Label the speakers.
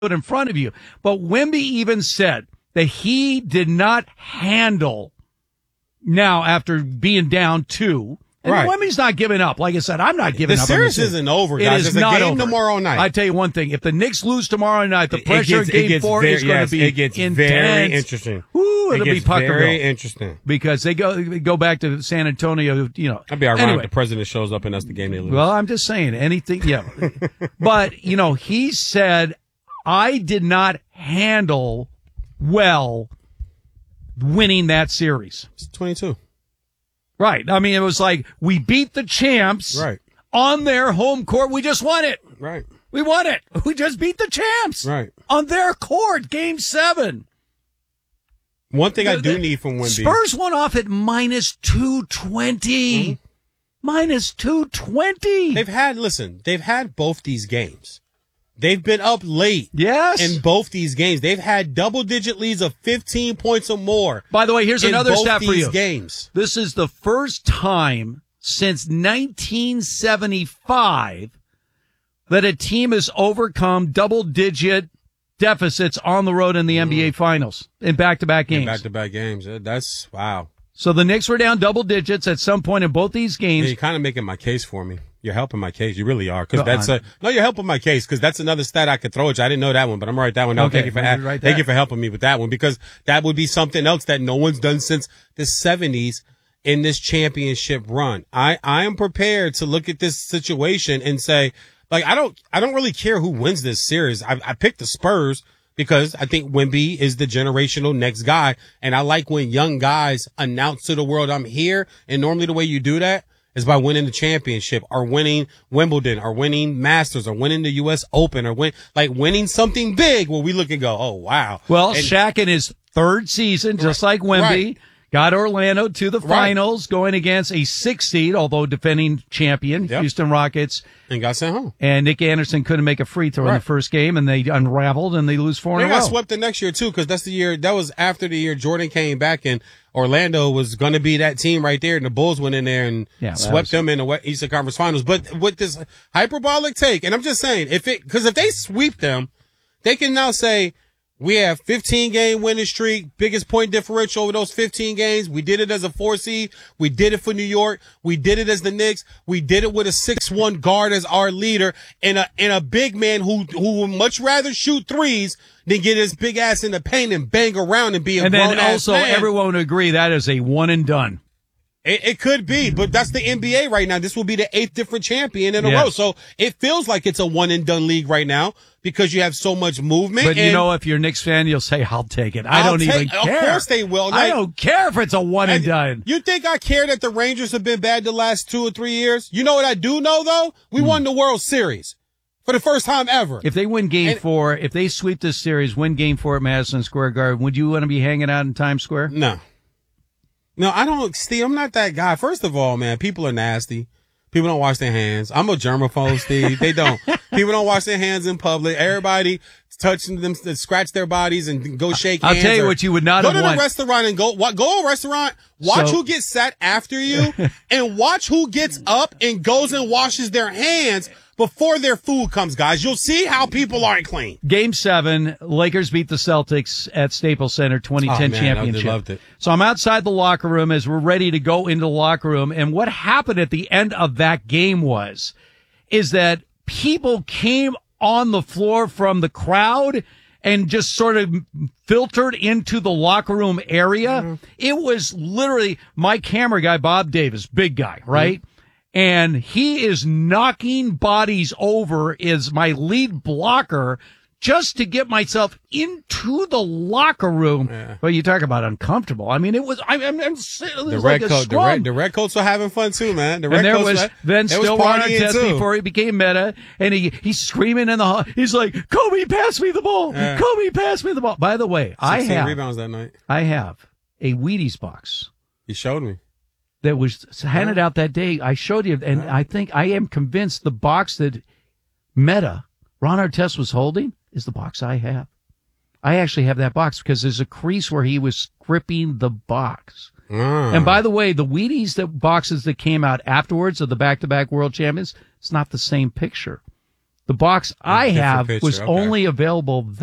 Speaker 1: it in front of you. But Wemby even said that he did not handle now after being down 2. And
Speaker 2: right.
Speaker 1: Wemby's not giving up. Like I said, I'm not giving up.
Speaker 2: The series isn't over, guys. There's a game tomorrow night.
Speaker 1: I tell you one thing. If the Knicks lose tomorrow night, the pressure in Game 4 is going to be intense.
Speaker 2: It gets very interesting.
Speaker 1: Ooh, it'll be Puckerville.
Speaker 2: Very interesting.
Speaker 1: Because they go back to San Antonio,
Speaker 2: That'd be ironic if the president shows up and that's the game they lose.
Speaker 1: Well, I'm just saying, anything, yeah. But, he said, I did not handle well winning that series.
Speaker 2: It's 22.
Speaker 1: Right. I mean, it was like, we beat the champs on their home court. We just won it.
Speaker 2: Right.
Speaker 1: We won it. We just beat the champs.
Speaker 2: Right.
Speaker 1: On their court, Game 7.
Speaker 2: One thing I do need from Wemby.
Speaker 1: Spurs went off at minus 220. Mm-hmm. Minus 220.
Speaker 2: They've had both these games. They've been up late.
Speaker 1: Yes.
Speaker 2: In both these games. They've had double-digit leads of 15 points or more.
Speaker 1: By the way, here's another stat for you.
Speaker 2: Games.
Speaker 1: This is the first time since 1975 that a team has overcome double-digit deficits on the road in the NBA Finals in back-to-back games.
Speaker 2: Back-to-back games. That's, wow.
Speaker 1: So the Knicks were down double digits at some point in both these games.
Speaker 2: Yeah, you're kind of making my case for me. You're helping my case. You really are. Cause you're helping my case because that's another stat I could throw at you. I didn't know that one, but I'm going to write that one down.
Speaker 1: Okay,
Speaker 2: thank you for helping me with that one because that would be something else that no one's done since the 70s in this championship run. I am prepared to look at this situation and say, like, I don't really care who wins this series. I picked the Spurs because I think Wemby is the generational next guy. And I like when young guys announce to the world, I'm here. And normally the way you do that is by winning the championship or winning Wimbledon or winning Masters or winning the U.S. Open or winning something big where we look and go, oh, wow.
Speaker 1: Well, Shaq in his third season, just like Wemby, got Orlando to the finals going against a 6 seed, although defending champion, Houston Rockets.
Speaker 2: And got sent home.
Speaker 1: And Nick Anderson couldn't make a free throw in the first game, and they unraveled, and they lose 4 in a row.
Speaker 2: They got swept the next year, too, because that was after the year Jordan came back, and Orlando was going to be that team right there, and the Bulls went in there and swept them in the Eastern Conference Finals. But with this hyperbolic take, and I'm just saying, because if they sweep them, they can now say, we have 15-game winning streak, biggest point differential over those 15 games. We did it as a 4 seed. We did it for New York. We did it as the Knicks. We did it with a 6'1" guard as our leader and a big man who would much rather shoot threes than get his big ass in the paint and bang around and be a grown ass man. And then also
Speaker 1: everyone would agree that is a one and done.
Speaker 2: It could be, but that's the NBA right now. This will be the 8th different champion in a row. So it feels like it's a one and done league right now because you have so much movement.
Speaker 1: But if you're a Knicks fan, you'll say, I'll take it. I don't even care.
Speaker 2: Of course they will.
Speaker 1: I don't care if it's a one and done.
Speaker 2: You think I care that the Rangers have been bad the last 2 or 3 years? You know what I do know, though? We won the World Series for the first time ever.
Speaker 1: If they win Game 4, if they sweep this series, win Game 4 at Madison Square Garden, would you want to be hanging out in Times Square?
Speaker 2: No, I don't, Steve, I'm not that guy. First of all, man, people are nasty. People don't wash their hands. I'm a germaphobe, Steve. They don't. People don't wash their hands in public. Everybody touching them, scratch their bodies and go shake hands.
Speaker 1: I'll tell you what you would not have
Speaker 2: wanted.
Speaker 1: Go
Speaker 2: to the restaurant and go to a restaurant, watch who gets sat after you, and watch who gets up and goes and washes their hands before their food comes, guys. You'll see how people aren't clean.
Speaker 1: Game 7, Lakers beat the Celtics at Staples Center, 2010 championship.
Speaker 2: Loved it.
Speaker 1: So I'm outside the locker room as we're ready to go into the locker room. And what happened at the end of that game is that people came on the floor from the crowd and just sort of filtered into the locker room area. Mm-hmm. It was literally my camera guy, Bob Davis, big guy, right? Mm-hmm. And he is knocking bodies over as my lead blocker just to get myself into the locker room. Yeah. Well, you talk about uncomfortable. I mean, it was,
Speaker 2: the red coats were having fun too, man. The red coats
Speaker 1: was Vince Stillwater before he became Meta, and he's screaming in the hall. He's like, Kobe, pass me the ball. Yeah. Kobe, pass me the ball. By the way,
Speaker 2: 16 rebounds that night.
Speaker 1: I have a Wheaties box.
Speaker 2: You showed me.
Speaker 1: That was handed out that day. I showed you, and I am convinced the box that Ron Artest was holding is the box I have. I actually have that box because there's a crease where he was gripping the box. And by the way, the Wheaties boxes that came out afterwards of the back-to-back world champions, it's not the same picture. The box I have
Speaker 2: picture,
Speaker 1: was
Speaker 2: okay.
Speaker 1: only available